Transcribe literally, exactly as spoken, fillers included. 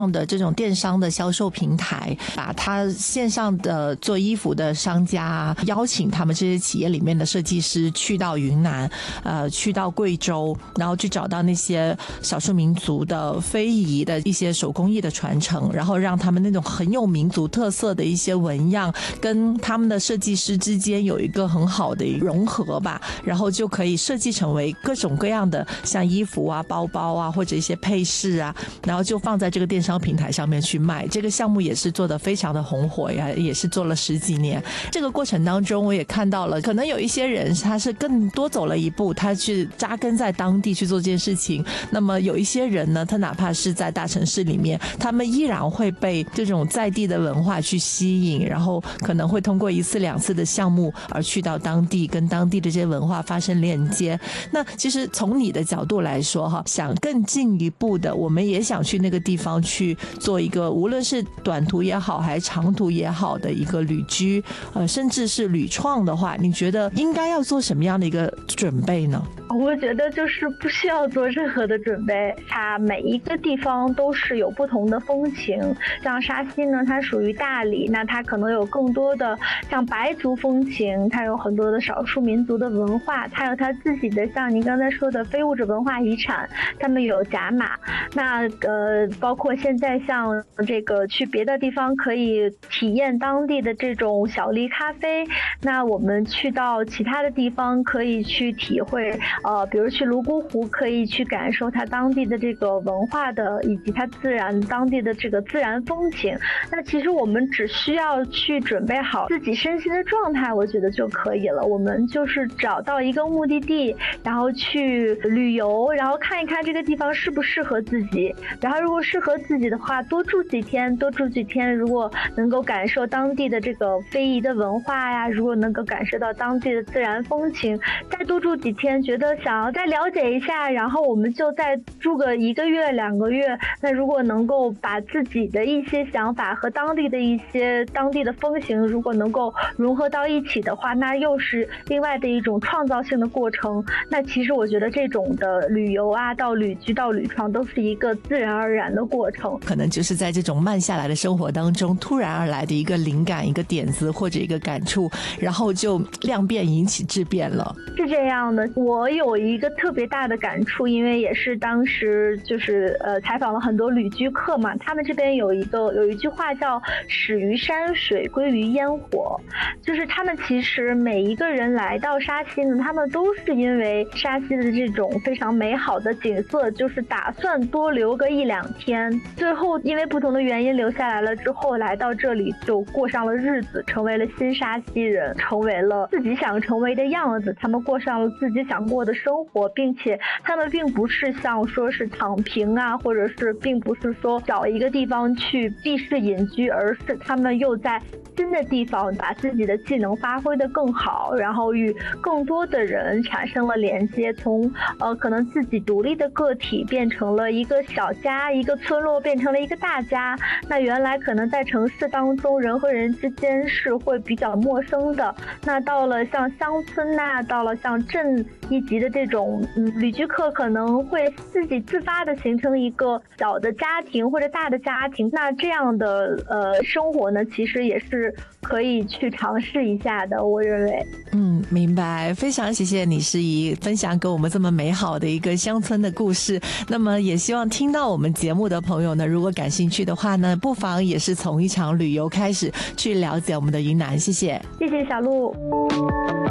的这种电商的销售平台，把他线上的做衣服的商家邀请他们这些企业里面的设计师去到云南，呃，去到贵州，然后去找到那些少数民族的非遗的一些手工艺的传承，然后让他们那种很有民族特色的一些纹样跟他们的设计师之间有一个很好的融合吧，然后就可以设计成为各种各样的像衣服啊、包包啊或者一些配饰啊，然后就放在这个电商平台上面去卖。这个项目也是做得非常的红火呀，也是做了十几年。这个过程当中我也看到了，可能有一些人他是更多走了一步，他去扎根在当地去做这件事情。那么有一些人呢，他哪怕是在大城市里面，他们依然会被这种在地的文化去吸引，然后可能会通过一次两次的项目而去到当地，跟当地的这些文化发生链接。那其实从你的角度来说哈，想更进一步的，我们也想去那个地方去做一个无论是短途也好还是长途也好的一个旅居，呃，甚至是旅创的话，你觉得应该要做什么样的一个准备呢？ 我觉得就是不需要做任何的准备，它每一个地方都是有不同的风情。像沙溪呢，它属于大理，那它可能有更多的像白族风情，它有很多的少数民族的文化，它有它自己的像您刚才说的非物质文化遗产，他们有甲马。那呃，包括现在像这个去别的地方可以体验当地的这种小粒咖啡，那我们去到其他的地方可以去体会。呃，比如去泸沽湖，可以去感受它当地的这个文化的，以及它自然当地的这个自然风情。那其实我们只需要去准备好自己身心的状态，我觉得就可以了。我们就是找到一个目的地，然后去旅游，然后看一看这个地方适不适合自己。然后如果适合自己的话，多住几天，多住几天。如果能够感受当地的这个非遗的文化呀，如果能够感受到当地的自然风情，再多住几天，觉得想要再了解一下，然后我们就再住个一个月两个月。那如果能够把自己的一些想法和当地的一些当地的风行如果能够融合到一起的话，那又是另外的一种创造性的过程。那其实我觉得这种的旅游啊，到旅居到旅创都是一个自然而然的过程， 可能就是在这种慢下来的生活当中突然而来的一个灵感、一个点子或者一个感触，然后就量变引起质变了。 是这样的，我有一个特别大的感触，因为也是当时就是呃采访了很多旅居客嘛，他们这边有一个有一句话叫始于山水归于烟火，就是他们其实每一个人来到沙溪呢，他们都是因为沙溪的这种非常美好的景色，就是打算多留个一两天，最后因为不同的原因留下来了之后，来到这里就过上了日子，成为了新沙溪人，成为了自己想成为的样子，他们过上了自己想过的生活，并且他们并不是像说是躺平啊，或者是并不是说找一个地方去避世隐居，而是他们又在新的地方把自己的技能发挥得更好，然后与更多的人产生了连接，从呃可能自己独立的个体变成了一个小家，一个村落变成了一个大家。那原来可能在城市当中人和人之间是会比较陌生的，那到了像乡村呐、啊，到了像镇一级的这种嗯旅居客可能会自己自发的形成一个小的家庭或者大的家庭，那这样的呃生活呢，其实也是可以去尝试一下的，我认为。 嗯，明白，非常谢谢李诗怡分享给我们这么美好的一个乡村的故事。那么也希望听到我们节目的朋友呢，如果感兴趣的话呢，不妨也是从一场旅游开始去了解我们的云南。谢谢， 谢谢小鹿。